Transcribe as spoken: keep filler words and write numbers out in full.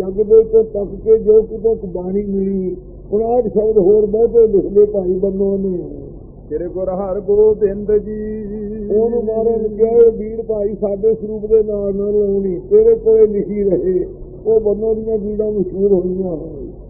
ਜਗ ਦੇ ਤੋਂ ਤੱਕ ਕੇ ਜੋ ਕਿਤੋਂ ਬਾਣੀ ਮਿਲੀ। ਹੁਣ ਆਹ ਸ਼ਬਦ ਹੋਰ ਬਹੁਤੇ ਲਿਖ ਲਏ ਭਾਈ ਬੰਨੋ ਨੇ। ਤੇਰੇ ਗੁਰ ਹਰ ਗੋਬਿੰਦ ਜੀ ਉਹਨੂੰ ਮਾਰਨ ਗਏ ਵੀਰ ਭਾਈ ਸਾਡੇ ਸਰੂਪ ਦੇ ਨਾਲ ਨਾਲ ਲਾਉਣੀ ਤੇਰੇ ਕੋਲੇ ਲਿਖੀ ਰਹੇ। ਉਹ ਬੰਨੋ ਦੀਆਂ ਬੀੜਾਂ ਮਸ਼ਹੂਰ ਹੋਈਆਂ।